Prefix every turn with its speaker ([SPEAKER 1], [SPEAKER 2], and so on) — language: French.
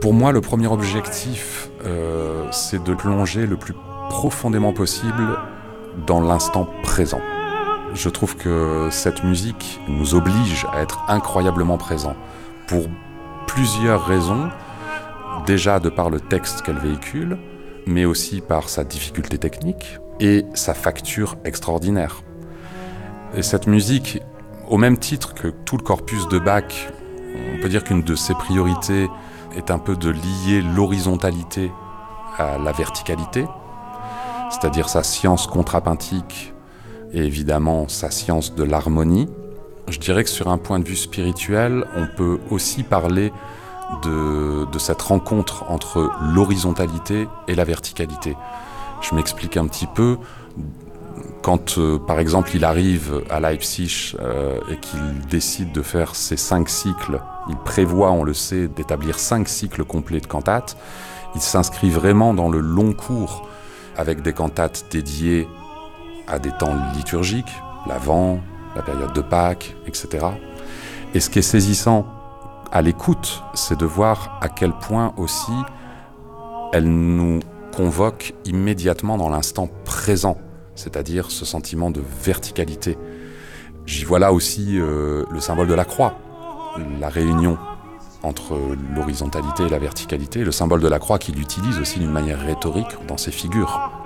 [SPEAKER 1] Pour moi, le premier objectif, c'est de plonger le plus profondément possible dans l'instant présent. Je trouve que cette musique nous oblige à être incroyablement présents pour plusieurs raisons. Déjà de par le texte qu'elle véhicule, mais aussi par sa difficulté technique et sa facture extraordinaire. Et cette musique, au même titre que tout le corpus de Bach, on peut dire qu'une de ses priorités est un peu de lier l'horizontalité à la verticalité, c'est-à-dire sa science contrapuntique et évidemment sa science de l'harmonie. Je dirais que sur un point de vue spirituel, on peut aussi parler de cette rencontre entre l'horizontalité et la verticalité. Je m'explique un petit peu. Quand, par exemple, il arrive à Leipzig et qu'il décide de faire ses 5 cycles, il prévoit, on le sait, d'établir 5 cycles complets de cantates. Il s'inscrit vraiment dans le long cours avec des cantates dédiées à des temps liturgiques, l'Avent, la période de Pâques, etc. Et ce qui est saisissant à l'écoute, c'est de voir à quel point aussi elle nous convoque immédiatement dans l'instant présent, c'est-à-dire ce sentiment de verticalité. J'y vois là aussi le symbole de la croix, la réunion entre l'horizontalité et la verticalité, le symbole de la croix qu'il utilise aussi d'une manière rhétorique dans ses figures.